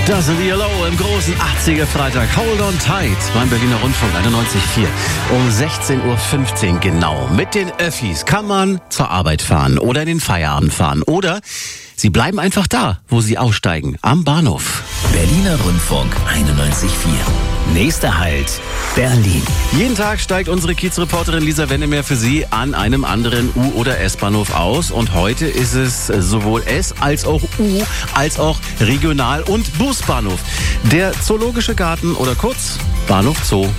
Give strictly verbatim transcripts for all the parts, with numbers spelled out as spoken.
Das sind die Yellow im großen achtziger-Freitag. Hold on tight beim Berliner Rundfunk einundneunzig Komma vier. Um sechzehn Uhr fünfzehn genau. Mit den Öffis kann man zur Arbeit fahren oder in den Feierabend fahren. Oder Sie bleiben einfach da, wo Sie aussteigen, am Bahnhof. Berliner Rundfunk einundneunzig Komma vier. Nächster Halt, Berlin. Jeden Tag steigt unsere Kiezreporterin Lisa Wennemer für Sie an einem anderen U- oder S-Bahnhof aus. Und heute ist es sowohl S- als auch U- als auch Regional- und Busbahnhof. Der Zoologische Garten oder kurz Bahnhof Zoo.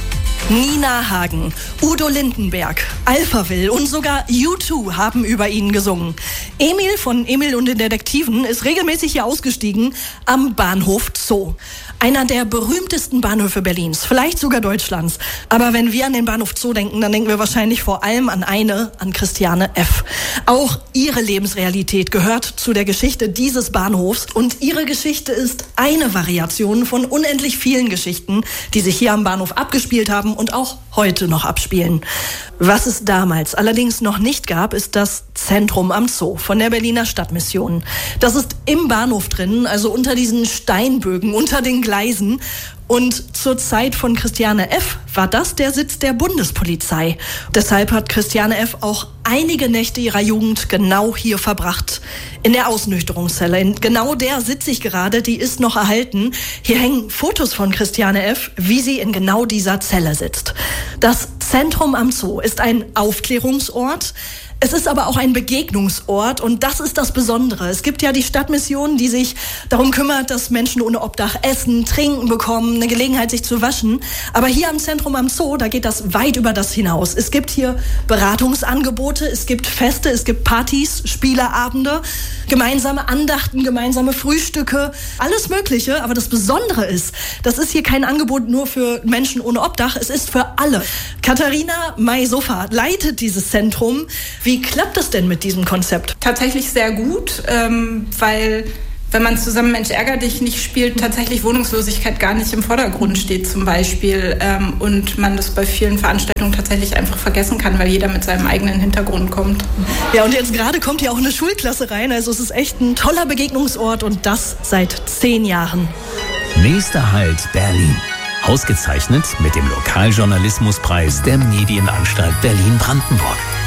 Nina Hagen, Udo Lindenberg, Alphaville und sogar U zwei haben über ihn gesungen. Emil von Emil und den Detektiven ist regelmäßig hier ausgestiegen am Bahnhof Zoo. Einer der berühmtesten Bahnhöfe Berlins, vielleicht sogar Deutschlands. Aber wenn wir an den Bahnhof Zoo denken, dann denken wir wahrscheinlich vor allem an eine, an Christiane F. Auch ihre Lebensrealität gehört zu der Geschichte dieses Bahnhofs. Und ihre Geschichte ist eine Variation von unendlich vielen Geschichten, die sich hier am Bahnhof abgespielt haben und auch heute noch abspielen. Was es damals allerdings noch nicht gab, ist das Zentrum am Zoo von der Berliner Stadtmission. Das ist im Bahnhof drin, also unter diesen Steinbögen, unter den Gleisen. Und zur Zeit von Christiane F. war das der Sitz der Bundespolizei. Deshalb hat Christiane F. auch einige Nächte ihrer Jugend genau hier verbracht. In der Ausnüchterungszelle. In genau der sitze ich gerade, die ist noch erhalten. Hier hängen Fotos von Christiane F., wie sie in genau dieser Zelle sitzt. Das Zentrum am Zoo ist ein Aufklärungsort. Es ist aber auch ein Begegnungsort und das ist das Besondere. Es gibt ja die Stadtmission, die sich darum kümmert, dass Menschen ohne Obdach essen, trinken bekommen, eine Gelegenheit, sich zu waschen. Aber hier am Zentrum am Zoo, da geht das weit über das hinaus. Es gibt hier Beratungsangebote, es gibt Feste, es gibt Partys, Spieleabende, gemeinsame Andachten, gemeinsame Frühstücke, alles Mögliche. Aber das Besondere ist, das ist hier kein Angebot nur für Menschen ohne Obdach, es ist für alle. Katharina May-Sofa leitet dieses Zentrum. Wie klappt es denn mit diesem Konzept? Tatsächlich sehr gut, ähm, weil wenn man zusammen Mensch ärger dich nicht spielt, tatsächlich Wohnungslosigkeit gar nicht im Vordergrund steht zum Beispiel ähm, und man das bei vielen Veranstaltungen tatsächlich einfach vergessen kann, weil jeder mit seinem eigenen Hintergrund kommt. Ja, und jetzt gerade kommt hier auch eine Schulklasse rein, also es ist echt ein toller Begegnungsort und das seit zehn Jahren. Nächster Halt, Berlin. Ausgezeichnet mit dem Lokaljournalismuspreis der Medienanstalt Berlin-Brandenburg.